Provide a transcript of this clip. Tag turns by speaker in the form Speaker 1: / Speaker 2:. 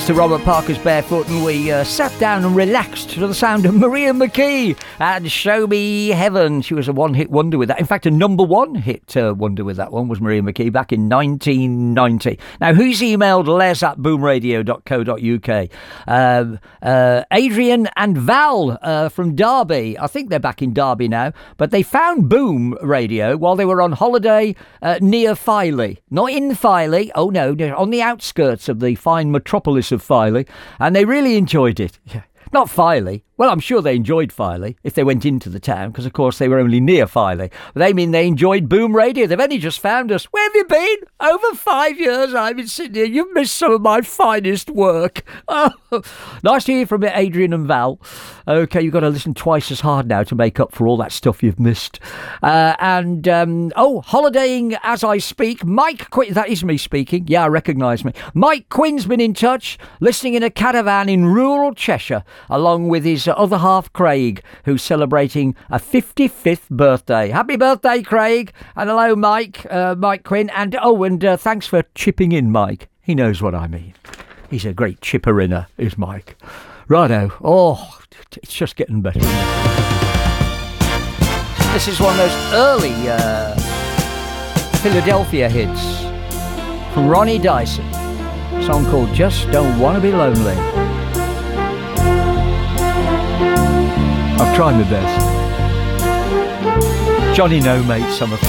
Speaker 1: To Robert Parker's Barefoot, and we sat down and relaxed to the sound of Maria McKee and Show Me Heaven. She was a one-hit wonder with that. In fact, a number one hit wonder with that one was Maria McKee back in 1990. Now, who's emailed les@boomradio.co.uk? Adrian and Val from Derby. I think they're back in Derby now, but they found Boom Radio while they were on holiday near Filey. Not in Filey, oh no, on the outskirts of the fine metropolis of Filey, and they really enjoyed it. Yeah. Not Filey. Well, I'm sure they enjoyed Filey if they went into the town, because of course they were only near Filey. But they mean they enjoyed Boom Radio. They've only just found us. Where have you been? Over 5 years I've been sitting here. You've missed some of my finest work. Oh, nice to hear from Adrian and Val. Okay, you've got to listen twice as hard now to make up for all that stuff you've missed. Holidaying as I speak, Mike Quinn. That is me speaking. Yeah, I recognise me. Mike Quinn's been in touch, listening in a caravan in rural Cheshire, along with his other half, Craig, who's celebrating a 55th birthday. Happy birthday, Craig. And hello, Mike, Mike Quinn. And thanks for chipping in, Mike. He knows what I mean. He's a great chipper-inner, is Mike. Righto. Oh, it's just getting better. This is one of those early Philadelphia hits from Ronnie Dyson. A song called Just Don't Want to Be Lonely. I've tried my best. Johnny No Mates, I'm afraid.